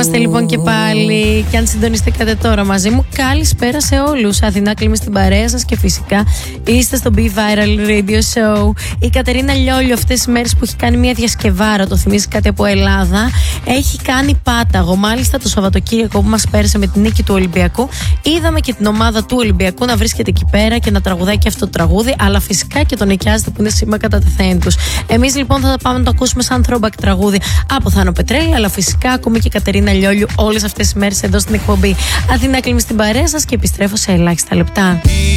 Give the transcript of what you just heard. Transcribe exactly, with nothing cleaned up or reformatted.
είμαστε λοιπόν και πάλι. Και αν συντονιστήκατε τώρα μαζί μου, καλησπέρα σε όλους. Αθηνά Κλίμη στην παρέα σας και φυσικά είστε στο Be Viral Radio Show. Η Κατερίνα Λιόλιο αυτές τις μέρες που έχει κάνει μια διασκευάρα, το θυμίζει κάτι από Ελλάδα, έχει κάνει πάταγο. Μάλιστα το Σαββατοκύριακο που μας πέρασε με την νίκη του Ολυμπιακού, είδαμε και την ομάδα του Ολυμπιακού να βρίσκεται εκεί πέρα και να τραγουδάει και αυτό το τραγούδι, αλλά φυσικά και τον νοικιάζεται που είναι σήμα κατά τεθέν τους. Εμείς λοιπόν θα πάμε να το ακούσουμε σαν throwback τραγούδι από Θάνο Πετρέλη, αλλά φυσικά ακούμε και Κατερίνα Λιόλιου όλες αυτές τις μέρες εδώ στην εκπομπή. Αθηνά Κλίμη στην παρέα σας και επιστρέφω σε ελάχιστα λεπτά.